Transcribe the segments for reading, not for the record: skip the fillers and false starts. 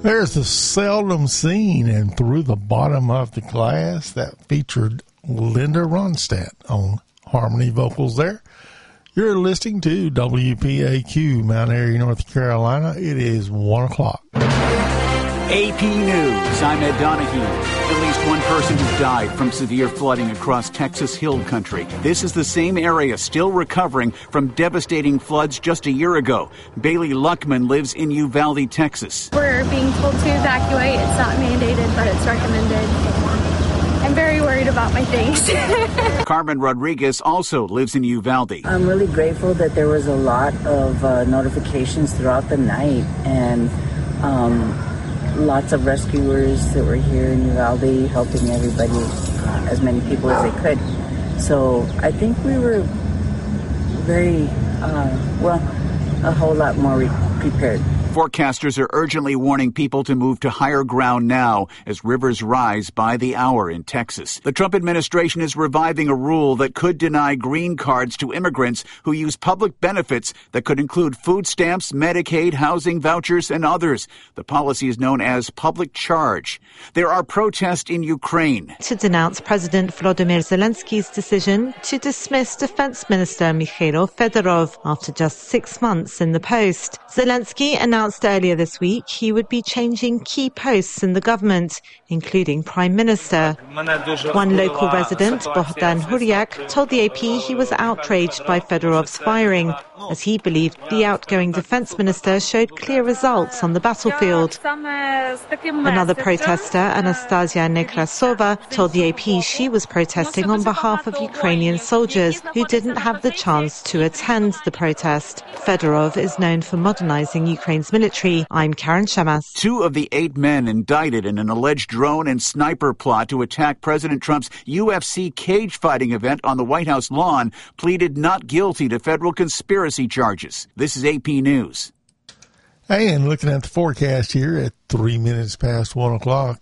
There's the seldom seen and through the bottom of the glass that featured Linda Ronstadt on harmony vocals there. You're listening to WPAQ, Mount Airy, North Carolina. It is 1 o'clock. AP News, I'm Ed Donahue. At least one person has died from severe flooding across Texas Hill Country. This is the same area still recovering from devastating floods just a year ago. Bailey Luckman lives in Uvalde, Texas. We're being told to evacuate. It's not mandated, but it's recommended. I'm very worried about my things. Carmen Rodriguez also lives in Uvalde. I'm really grateful that there was a lot of notifications throughout the night and lots of rescuers that were here in Uvalde helping everybody, as many people as they could. So I think we were very, a whole lot more prepared. Forecasters are urgently warning people to move to higher ground now as rivers rise by the hour in Texas. The Trump administration is reviving a rule that could deny green cards to immigrants who use public benefits that could include food stamps, Medicaid, housing vouchers, and others. The policy is known as public charge. There are protests in Ukraine to denounce President Volodymyr Zelensky's decision to dismiss Defense Minister Mikhailo Fedorov after just 6 months in the post. Zelensky announced earlier this week he would be changing key posts in the government, including Prime Minister. One local resident, Bohdan Huryak, told the AP he was outraged by Fedorov's firing, as he believed the outgoing defense minister showed clear results on the battlefield. Another protester, Anastasia Nekrasova, told the AP she was protesting on behalf of Ukrainian soldiers who didn't have the chance to attend the protest. Fedorov is known for modernizing Ukraine's military. I'm Karen Shamas. 2 of the 8 men indicted in an alleged drone and sniper plot to attack President Trump's UFC cage fighting event on the White House lawn pleaded not guilty to federal conspiracy charges. This is AP News. Hey, and looking at the forecast here at 3 minutes past 1 o'clock,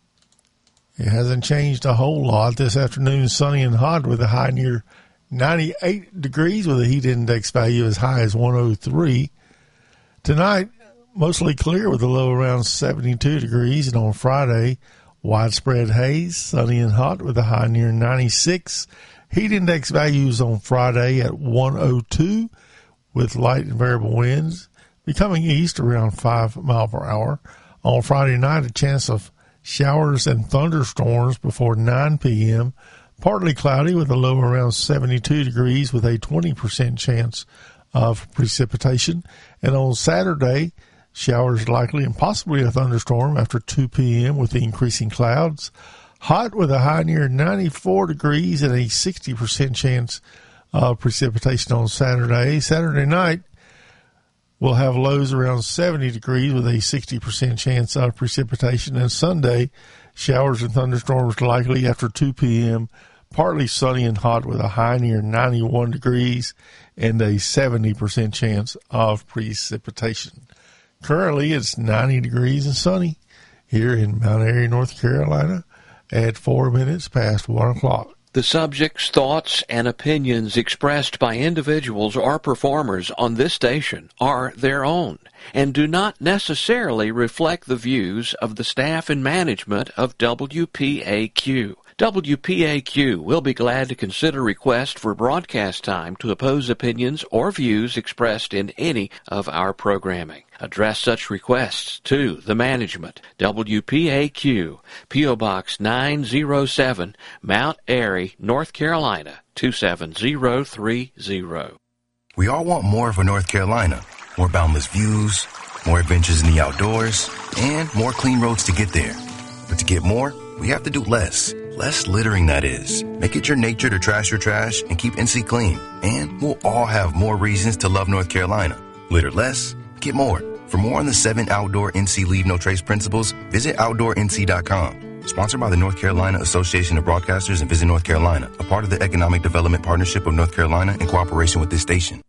it hasn't changed a whole lot. This afternoon, sunny and hot with a high near 98 degrees with a heat index value as high as 103. Tonight, mostly clear with a low around 72 degrees. And on Friday, widespread haze, sunny and hot with a high near 96. Heat index values on Friday at 102 with light and variable winds becoming east around 5 miles per hour. On Friday night, a chance of showers and thunderstorms before 9 p.m. Partly cloudy with a low around 72 degrees with a 20% chance of precipitation. And on Saturday, showers likely and possibly a thunderstorm after 2 p.m. with the increasing clouds. Hot with a high near 94 degrees and a 60% chance of precipitation on Saturday. Saturday night, we'll have lows around 70 degrees with a 60% chance of precipitation. And Sunday, showers and thunderstorms likely after 2 p.m., partly sunny and hot with a high near 91 degrees and a 70% chance of precipitation. Currently, it's 90 degrees and sunny here in Mount Airy, North Carolina at 4 minutes past 1 o'clock. The subjects, thoughts, and opinions expressed by individuals or performers on this station are their own and do not necessarily reflect the views of the staff and management of WPAQ. WPAQ will be glad to consider requests for broadcast time to oppose opinions or views expressed in any of our programming. Address such requests to the management. WPAQ, P.O. Box 907, Mount Airy, North Carolina, 27030. We all want more for North Carolina. More boundless views, more adventures in the outdoors, and more clean roads to get there. But to get more, we have to do less. Less littering, that is. Make it your nature to trash your trash and keep NC clean. And we'll all have more reasons to love North Carolina. Litter less, get more. For more on the 7 outdoor NC Leave No Trace principles, visit OutdoorNC.com. Sponsored by the North Carolina Association of Broadcasters and Visit North Carolina, a part of the Economic Development Partnership of North Carolina in cooperation with this station.